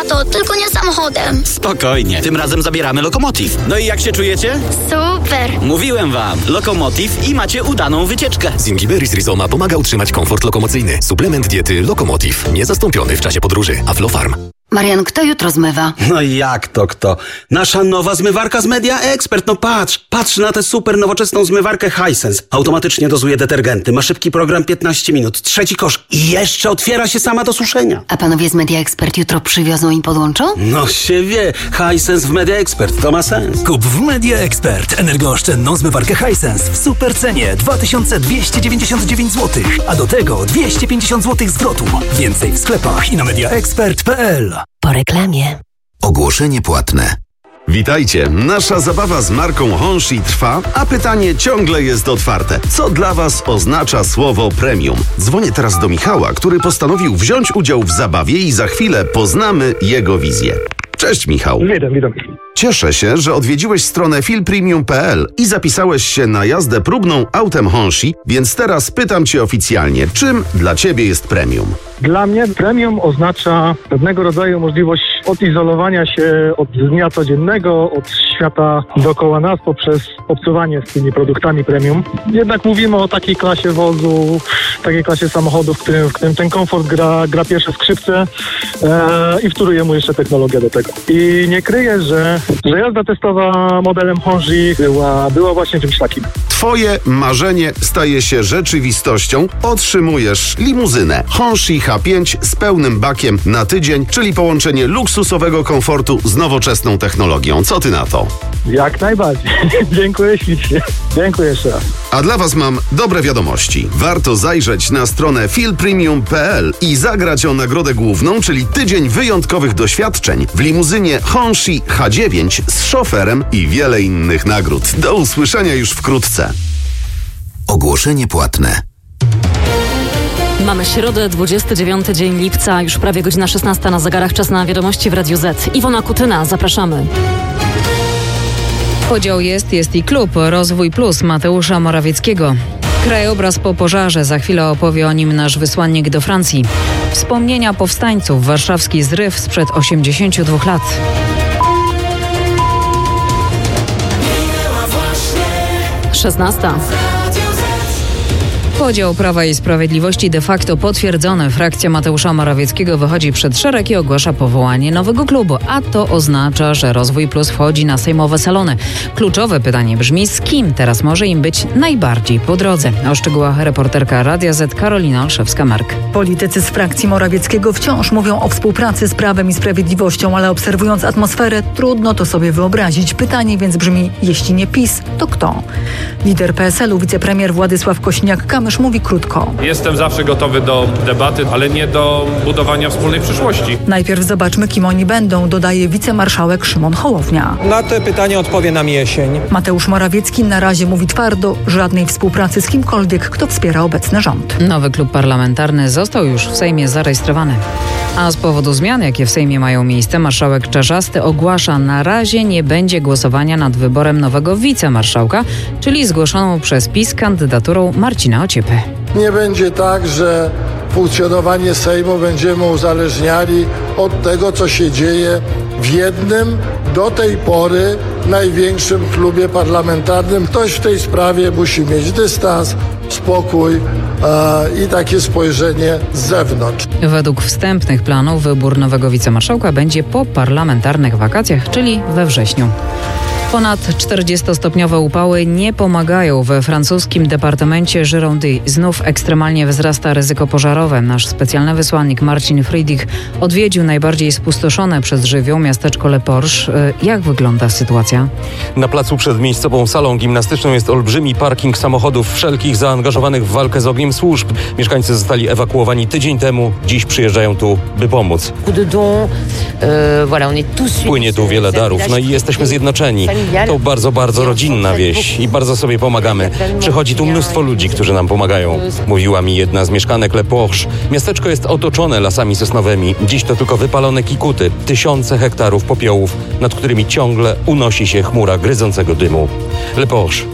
tato, tylko nie samochodem. Spokojnie, tym razem zabieramy Lokomotiv. No i jak się czujecie? Super. Mówiłem wam, Lokomotiv i macie udaną wycieczkę. Zingiberis Rizoma pomaga utrzymać komfort lokomocyjny. Suplement diety Lokomotiv. Niezastąpiony w czasie podróży. Aflofarm. Marian, kto jutro zmywa? No i jak to kto? Nasza nowa zmywarka z Media Expert. No patrz na tę super nowoczesną zmywarkę Hisense. Automatycznie dozuje detergenty, ma szybki program 15 minut, 3 kosz i jeszcze otwiera się sama do suszenia. A panowie z Media Expert jutro przywiozą i podłączą? No się wie, Hisense w Media Expert, to ma sens. Kup w Media Expert energooszczędną zmywarkę Hisense w super cenie 2299 zł, a do tego 250 zł zwrotu. Więcej w sklepach i na mediaexpert.pl. Po reklamie. Ogłoszenie płatne. Witajcie, nasza zabawa z marką Honshi trwa, a pytanie ciągle jest otwarte. Co dla Was oznacza słowo premium? Dzwonię teraz do Michała, który postanowił wziąć udział w zabawie i za chwilę poznamy jego wizję. Cześć Michał. Witam. Cieszę się, że odwiedziłeś stronę filpremium.pl i zapisałeś się na jazdę próbną autem Honshi, więc teraz pytam Cię oficjalnie, czym dla Ciebie jest premium? Dla mnie premium oznacza pewnego rodzaju możliwość odizolowania się od dnia codziennego, od świata dookoła nas poprzez obcowanie z tymi produktami premium. Jednak mówimy o takiej klasie wozu, takiej klasie samochodów, w którym ten komfort gra pierwsze skrzypce i wtóruje mu jeszcze technologia do tego. I nie kryję, że jazda testowa modelem Honshi była właśnie czymś takim. Twoje marzenie staje się rzeczywistością. Otrzymujesz limuzynę Honshi H5 z pełnym bakiem na tydzień, czyli połączenie luksusowego komfortu z nowoczesną technologią. Co ty na to? Jak najbardziej. Dziękuję ślicznie. Dziękuję jeszcze raz. A dla Was mam dobre wiadomości. Warto zajrzeć na stronę filpremium.pl i zagrać o nagrodę główną, czyli tydzień wyjątkowych doświadczeń w limuzynie Honshi H9 z szoferem i wiele innych nagród. Do usłyszenia już wkrótce. Ogłoszenie płatne. Mamy środę, 29 dzień lipca, już prawie godzina 16 na zegarach, czas na wiadomości w Radiu Z. Iwona Kutyna, zapraszamy. Podział jest i klub Rozwój Plus Mateusza Morawieckiego. Krajobraz po pożarze, za chwilę opowie o nim nasz wysłannik do Francji. Wspomnienia powstańców, warszawski zryw sprzed 82 lat. Szesnasta. Podział Prawa i Sprawiedliwości de facto potwierdzony. Frakcja Mateusza Morawieckiego wychodzi przed szereg i ogłasza powołanie nowego klubu, a to oznacza, że Rozwój Plus wchodzi na sejmowe salony. Kluczowe pytanie brzmi, z kim teraz może im być najbardziej po drodze? O szczegółach reporterka Radia Z Karolina Olszewska-Mark. Politycy z frakcji Morawieckiego wciąż mówią o współpracy z Prawem i Sprawiedliwością, ale obserwując atmosferę, trudno to sobie wyobrazić. Pytanie więc brzmi, jeśli nie PiS, to kto? Lider PSL-u, wicepremier Władysław Kosiniak-Kamysz mówi krótko. Jestem zawsze gotowy do debaty, ale nie do budowania wspólnej przyszłości. Najpierw zobaczmy, kim oni będą, dodaje wicemarszałek Szymon Hołownia. Na te pytanie odpowie nam jesień. Mateusz Morawiecki na razie mówi twardo, żadnej współpracy z kimkolwiek, kto wspiera obecny rząd. Nowy klub parlamentarny został już w Sejmie zarejestrowany. A z powodu zmian, jakie w Sejmie mają miejsce, marszałek Czarzasty ogłasza, na razie nie będzie głosowania nad wyborem nowego wicemarszałka, czyli zgłoszoną przez PiS kandydaturą Marcina Ociepy. Nie będzie tak, że funkcjonowanie Sejmu będziemy uzależniali od tego, co się dzieje w jednym do tej pory największym klubie parlamentarnym. Ktoś w tej sprawie musi mieć dystans, spokój i takie spojrzenie z zewnątrz. Według wstępnych planów wybór nowego wicemarszałka będzie po parlamentarnych wakacjach, czyli we wrześniu. Ponad 40-stopniowe upały nie pomagają we francuskim departamencie Girondy. Znów ekstremalnie wzrasta ryzyko pożarowe. Nasz specjalny wysłannik Marcin Friedrich odwiedził najbardziej spustoszone przez żywioł miasteczko Le Porche. Jak wygląda sytuacja? Na placu przed miejscową salą gimnastyczną jest olbrzymi parking samochodów wszelkich zaangażowanych w walkę z ogniem służb. Mieszkańcy zostali ewakuowani tydzień temu. Dziś przyjeżdżają tu, by pomóc. Płynie tu wiele darów, no i jesteśmy zjednoczeni. To bardzo, bardzo rodzinna wieś i bardzo sobie pomagamy. Przychodzi tu mnóstwo ludzi, którzy nam pomagają. Mówiła mi jedna z mieszkanek Le Porche. Miasteczko jest otoczone lasami sosnowymi. Dziś to tylko wypalone kikuty. Tysiące hektarów popiołów, nad którymi ciągle unosi się chmura gryzącego dymu. Le Porche.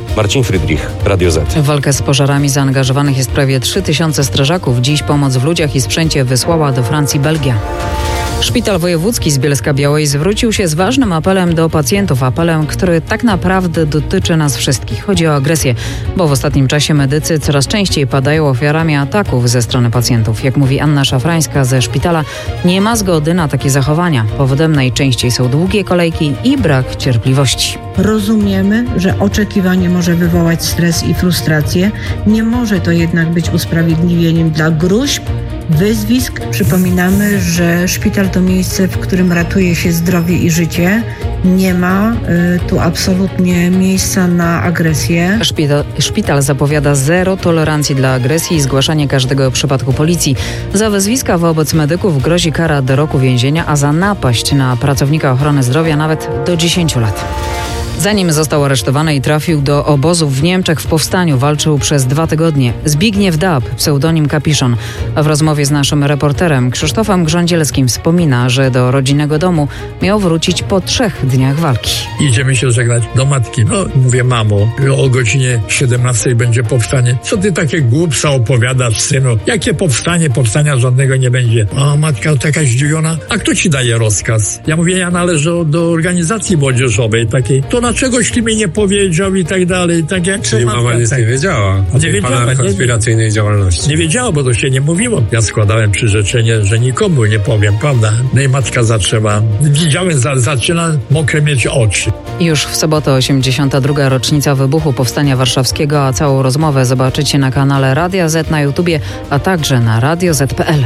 Marcin Frydrich, Radio Z. W walkę z pożarami zaangażowanych jest prawie 3000 strażaków. Dziś pomoc w ludziach i sprzęcie wysłała do Francji Belgia. Szpital Wojewódzki z Bielska-Białej zwrócił się z ważnym apelem do pacjentów. Apelem, który tak naprawdę dotyczy nas wszystkich. Chodzi o agresję, bo w ostatnim czasie medycy coraz częściej padają ofiarami ataków ze strony pacjentów. Jak mówi Anna Szafrańska ze szpitala, nie ma zgody na takie zachowania. Powodem najczęściej są długie kolejki i brak cierpliwości. Rozumiemy, że oczekiwanie może wywołać stres i frustrację. Nie może to jednak być usprawiedliwieniem dla gróźb, wyzwisk. Przypominamy, że szpital to miejsce, w którym ratuje się zdrowie i życie. Nie ma tu absolutnie miejsca na agresję. Szpital zapowiada zero tolerancji dla agresji i zgłaszanie każdego przypadku policji. Za wyzwiska wobec medyków grozi kara do roku więzienia, a za napaść na pracownika ochrony zdrowia nawet do 10 lat. Zanim został aresztowany i trafił do obozów w Niemczech w powstaniu, walczył przez 2 tygodnie. Zbigniew Dab, pseudonim Kapiszon. A w rozmowie z naszym reporterem Krzysztofem Grządzielskim wspomina, że do rodzinnego domu miał wrócić po 3 dniach walki. Idziemy się żegnać do matki. No, mówię, mamo, o godzinie 17 będzie powstanie. Co ty takie głupstwa opowiadasz, synu? Jakie powstanie? Powstania żadnego nie będzie. A matka taka zdziwiona. A kto ci daje rozkaz? Ja mówię, ja należę do organizacji młodzieżowej takiej. To dlaczegoś ty mi nie powiedział i tak dalej. Tak jak czyli mama nic nie wiedziała o tej pana konspiracyjnej działalności. Nie wiedziała, bo to się nie mówiło. Ja składałem przyrzeczenie, że nikomu nie powiem, prawda? No i matka zaczęła. Widziałem, zaczyna mokre mieć oczy. Już w sobotę 82. rocznica wybuchu Powstania Warszawskiego, a całą rozmowę zobaczycie na kanale Radia Z na YouTubie, a także na radioz.pl.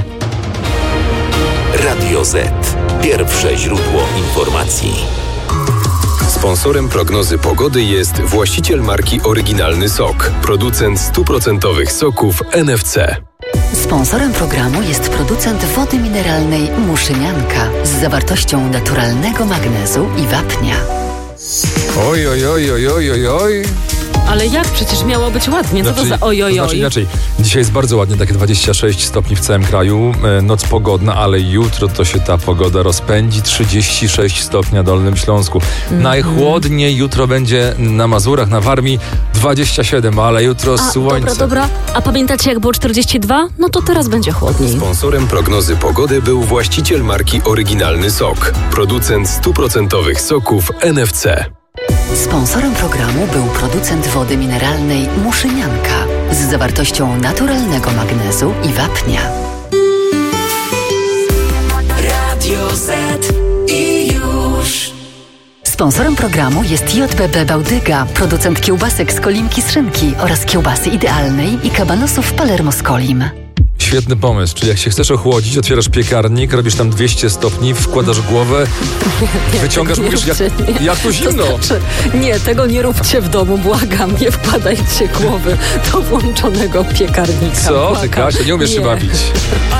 Radio Z. Pierwsze źródło informacji. Sponsorem prognozy pogody jest właściciel marki Oryginalny Sok, producent 100% soków NFC. Sponsorem programu jest producent wody mineralnej Muszynianka z zawartością naturalnego magnezu i wapnia. Oj. Ale jak? Przecież miało być ładnie. Co to za ojojoj? To znaczy inaczej. Dzisiaj jest bardzo ładnie, takie 26 stopni w całym kraju. Noc pogodna, ale jutro to się ta pogoda rozpędzi. 36 stopni na Dolnym Śląsku. Najchłodniej jutro będzie na Mazurach, na Warmii 27, ale jutro słońce. Dobra. A pamiętacie, jak było 42? No to teraz będzie chłodniej. Sponsorem prognozy pogody był właściciel marki Oryginalny Sok, producent 100% soków NFC. Sponsorem programu był producent wody mineralnej Muszynianka z zawartością naturalnego magnezu i wapnia. Radio Z i już. Sponsorem programu jest JBB Bałdyga, producent kiełbasek z Kolimki z szynki oraz kiełbasy idealnej i kabanosów Palermo z Kolim. Świetny pomysł, czyli jak się chcesz ochłodzić, otwierasz piekarnik, robisz tam 200 stopni, wkładasz głowę, wyciągasz, mówisz, jak to zimno. To znaczy, nie, tego nie róbcie w domu, błagam, nie wkładajcie głowy do włączonego piekarnika. Co? Ty, Kasia, nie umiesz się bawić.